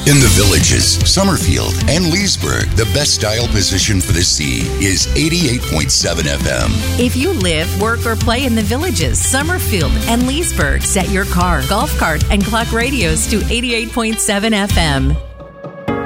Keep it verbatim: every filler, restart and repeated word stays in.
In the Villages, Summerfield, and Leesburg, the best dial position for the sea is eighty-eight point seven F M. If you live, work, or play in the Villages, Summerfield, and Leesburg, set your car, golf cart, and clock radios to eighty-eight point seven F M.